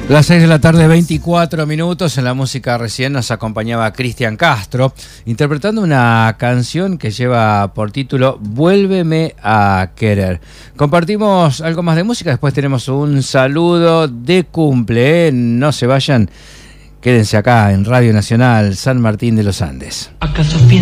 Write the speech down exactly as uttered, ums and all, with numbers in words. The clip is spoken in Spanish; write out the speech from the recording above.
Las seis de la tarde, veinticuatro minutos. En la música recién nos acompañaba Cristian Castro, interpretando una canción que lleva por título Vuélveme a querer. Compartimos algo más de música, después tenemos un saludo de cumple, ¿eh? No se vayan, quédense acá en Radio Nacional San Martín de los Andes. ¿Acaso